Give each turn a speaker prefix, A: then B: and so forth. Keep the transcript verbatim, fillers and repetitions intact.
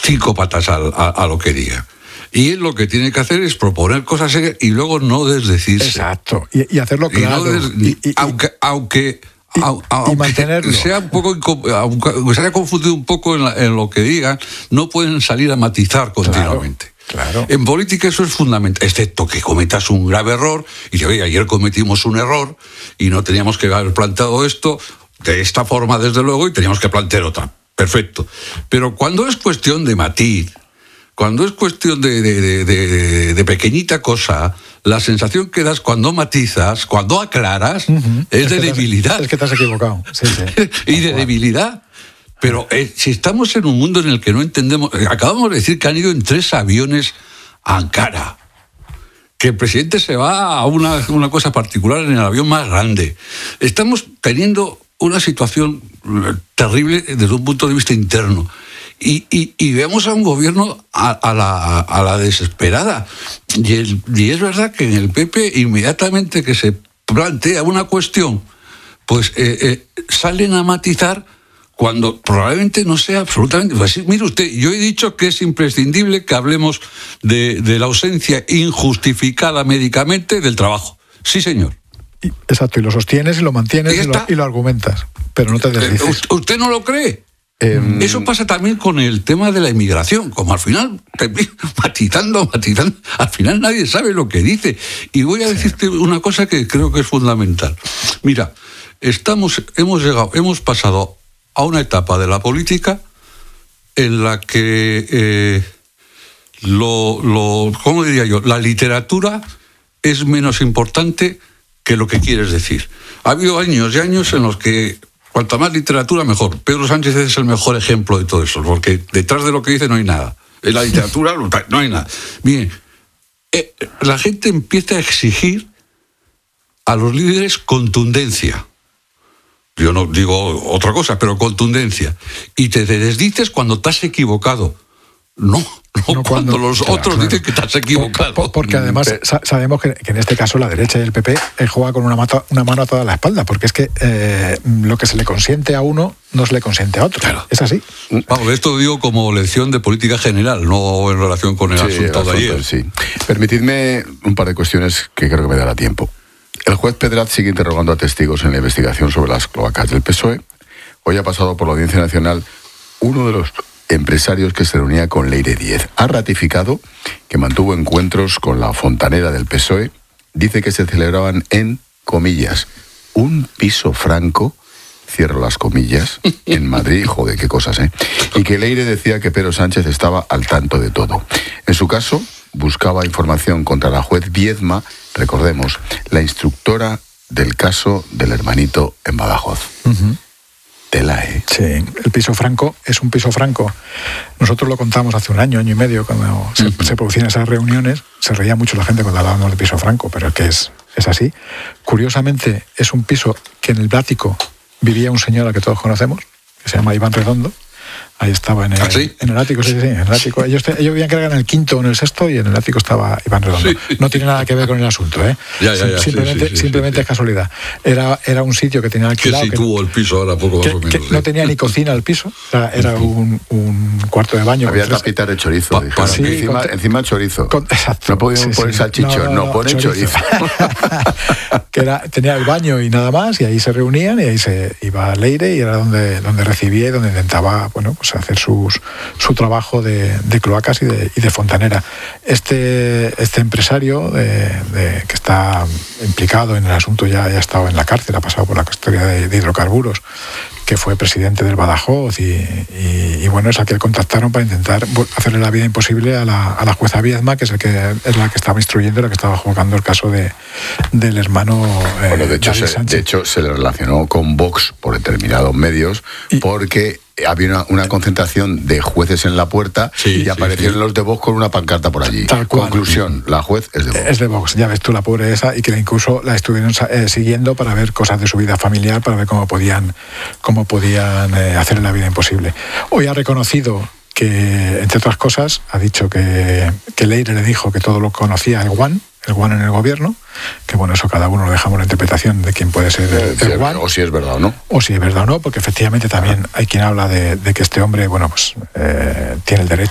A: cinco patas a, a, a lo que diga. Y él lo que tiene que hacer es proponer cosas serias y luego no desdecirse.
B: Exacto, y, y hacerlo claro.
A: Y no des, y, y, aunque aunque,
B: y,
A: aunque
B: y mantenerlo.
A: Sea un poco, aunque se haya confundido un poco en, la, en lo que digan, no pueden salir a matizar continuamente.
B: Claro, claro.
A: En política eso es fundamental, excepto que cometas un grave error y dices, oye, ayer cometimos un error y no teníamos que haber planteado esto de esta forma, desde luego, y teníamos que plantear otra. Perfecto. Pero cuando es cuestión de matiz, cuando es cuestión de, de, de, de, de pequeñita cosa, la sensación que das cuando matizas, cuando aclaras, uh-huh. es, es de debilidad.
B: Has, es que te has equivocado. Sí, sí.
A: Y de debilidad. Pero eh, si estamos en un mundo en el que no entendemos... Acabamos de decir que han ido en tres aviones a Ankara. Que el presidente se va a una, una cosa particular en el avión más grande. Estamos teniendo una situación terrible desde un punto de vista interno. Y, y, y vemos a un gobierno a, a, la, a la desesperada. Y, el, y es verdad que en el P P, inmediatamente que se plantea una cuestión, pues eh, eh, salen a matizar cuando probablemente no sea absolutamente... Pues, mire usted, yo he dicho que es imprescindible que hablemos de, de la ausencia injustificada médicamente del trabajo. Sí, señor.
B: Y, exacto, y lo sostienes y lo mantienes y, y, lo, y lo argumentas, pero no te desdices.
A: ¿Usted no lo cree? Eh, Eso pasa también con el tema de la inmigración, como al final, matizando, matizando, al final nadie sabe lo que dice. Y voy a sí. decirte una cosa que creo que es fundamental. Mira, estamos, hemos llegado, hemos pasado a una etapa de la política en la que eh, lo, lo, ¿cómo diría yo? La literatura es menos importante que lo que quieres decir. Ha habido años y años en los que cuanta más literatura, mejor. Pedro Sánchez es el mejor ejemplo de todo eso, porque detrás de lo que dice no hay nada. En la literatura no hay nada. Bien, eh, la gente empieza a exigir a los líderes contundencia. Yo no digo otra cosa, pero contundencia. Y te desdices cuando te has equivocado. No, no, no cuando, cuando los claro, otros claro. dicen que te has equivocado.
B: Por, porque además Pero, sabemos que, que en este caso la derecha y el P P juega con una, mata, una mano a toda la espalda, porque es que eh, lo que se le consiente a uno no se le consiente a otro. Claro. Es así.
A: Vamos, esto digo como lección de política general, no en relación con el sí, asunto el de asunto, ayer.
C: Sí. Permitidme un par de cuestiones que creo que me dará tiempo. El juez Pedraz sigue interrogando a testigos en la investigación sobre las cloacas del P S O E. Hoy ha pasado por la Audiencia Nacional uno de los empresarios que se reunía con Leire Díez. Ha ratificado que mantuvo encuentros con la fontanera del P S O E. Dice que se celebraban en, comillas, un piso franco, cierro las comillas, en Madrid, joder, qué cosas, ¿eh? Y que Leire decía que Pedro Sánchez estaba al tanto de todo. En su caso, buscaba información contra la juez Viedma, recordemos, la instructora del caso del hermanito en Badajoz. Uh-huh. Tela, ¿eh?
B: Sí, el piso franco es un piso franco. Nosotros lo contamos hace un año, año y medio, cuando se, uh-huh. se producían esas reuniones. Se reía mucho la gente cuando hablábamos de piso franco, pero es que es, es así. Curiosamente, es un piso que en el Ático vivía un señor al que todos conocemos, que se llama Iván Redondo. Ahí estaba en el, ¿Ah, sí? en el ático, sí, sí, en el ático. Ellos, ellos veían que era en el quinto o en el sexto y en el ático estaba Iván Redondo. Sí. No tiene nada que ver con el asunto, ¿eh?
A: Ya, ya, ya,
B: simplemente
A: sí, sí, sí,
B: simplemente
A: sí, sí.
B: es casualidad. Era, era un sitio que tenía alquilado.
A: Que situó que, el piso ahora poco más
B: que,
A: o menos.
B: Que ¿sí? No tenía ni cocina el piso, era, era un, un cuarto de baño.
C: Había tapitas de chorizo. Pa, sí, encima, con, encima chorizo. Con, exacto. No podían sí, poner sí. salchichón, no, no, no ponen chorizo. chorizo.
B: que era, tenía el baño y nada más, y ahí se reunían y ahí se iba Leire y era donde, donde recibía y donde intentaba, bueno, pues hacer sus su trabajo de, de cloacas y de, y de fontanera. Este, este empresario de, de, que está implicado en el asunto ya, ya ha estado en la cárcel, ha pasado por la historia de, de hidrocarburos, que fue presidente del Badajoz y, y, y bueno, es al que contactaron para intentar hacerle la vida imposible a la, a la jueza Viedma, que es, el que es la que estaba instruyendo, la que estaba juzgando el caso de, del hermano eh,
C: bueno, de hecho, se, de hecho se le relacionó con Vox por determinados medios y, porque había una, una concentración de jueces en la puerta sí, y aparecieron sí, sí. los de Vox con una pancarta por allí.
B: Tal cual.
C: Conclusión, la juez es de Vox.
B: Es de Vox, ya ves tú la pobre esa, y que incluso la estuvieron eh, siguiendo para ver cosas de su vida familiar, para ver cómo podían, cómo podían eh, hacerle la vida imposible. Hoy ha reconocido que, entre otras cosas, ha dicho que, que Leire le dijo que todo lo conocía el Guan, el Guan en el gobierno, que bueno, eso cada uno lo dejamos la interpretación de quién puede ser el,
C: el
B: si Guan.
C: O si es verdad o no.
B: O si es verdad o no, porque efectivamente también hay quien habla de, de que este hombre, bueno, pues eh, tiene el derecho